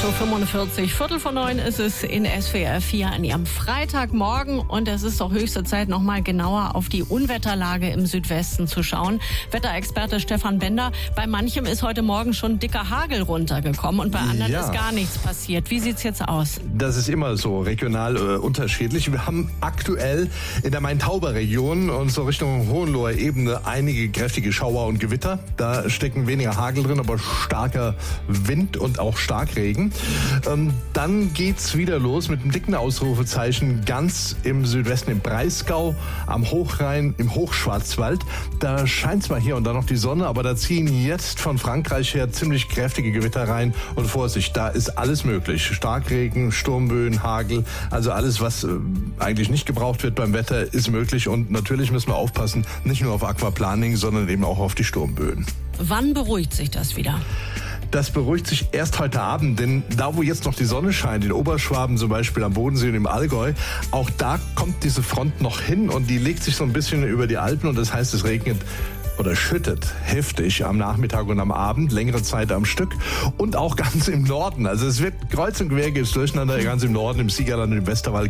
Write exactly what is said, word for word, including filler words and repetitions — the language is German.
Uhr fünfundvierzig, Viertel vor neun ist es in S W R vier an Ihrem Freitagmorgen. Und es ist doch höchste Zeit, noch mal genauer auf die Unwetterlage im Südwesten zu schauen. Wetterexperte Stefan Bender, bei manchem ist heute Morgen schon dicker Hagel runtergekommen und bei anderen Ja. ist gar nichts passiert. Wie sieht's jetzt aus? Das ist immer so regional äh, unterschiedlich. Wir haben aktuell in der Main-Tauber-Region und so Richtung Hohenloher Ebene einige kräftige Schauer und Gewitter. Da stecken weniger Hagel drin, aber starker Wind und auch Starkregen. Ähm, dann geht's wieder los mit einem dicken Ausrufezeichen ganz im Südwesten, im Breisgau, am Hochrhein, im Hochschwarzwald. Da scheint zwar hier und da noch die Sonne, aber da ziehen jetzt von Frankreich her ziemlich kräftige Gewitter rein. Und Vorsicht, da ist alles möglich. Starkregen, Sturmböen, Hagel, also alles, was äh, eigentlich nicht gebraucht wird beim Wetter, ist möglich. Und natürlich müssen wir aufpassen, nicht nur auf Aquaplaning, sondern eben auch auf die Sturmböen. Wann beruhigt sich das wieder? Das beruhigt sich erst heute Abend, denn da, wo jetzt noch die Sonne scheint, in Oberschwaben zum Beispiel, am Bodensee und im Allgäu, auch da kommt diese Front noch hin und die legt sich so ein bisschen über die Alpen und das heißt, es regnet oder schüttet heftig am Nachmittag und am Abend, längere Zeit am Stück und auch ganz im Norden. Also es wird kreuz und quer geht's durcheinander, ganz im Norden, im Siegerland und im Westerwald.